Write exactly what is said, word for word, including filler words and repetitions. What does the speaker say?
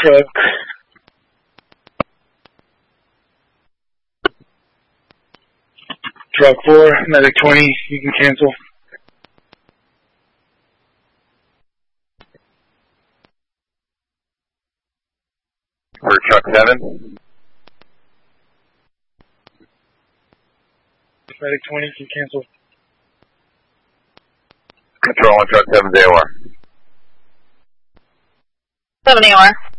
truck. Truck four, medic twenty, you can cancel. For truck seven. Medic twenty, you can cancel. Control on truck seven, A O R. seven A O R.